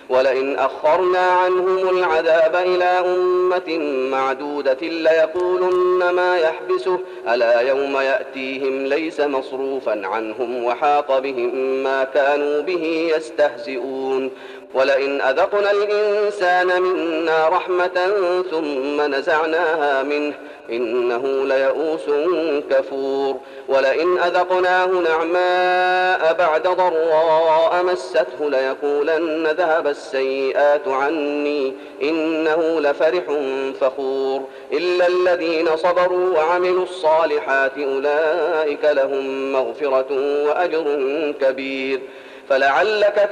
ولئن أخرنا عنهم العذاب إلى أمة معدودة ليقولن ما يحبسه ألا يوم يأتيهم ليس مصروفا عنهم وحاق بهم ما كانوا به يستهزئون ولئن أذقنا الإنسان منا رحمة ثم نزعناها منه إنه ليئوس كفور ولئن أذقناه نعماء بعد ضراء مسته ليقولن ذهب السيئات عني إنه لفرح فخور إلا الذين صبروا وعملوا الصالحات أولئك لهم مغفرة وأجر كبير فلعلك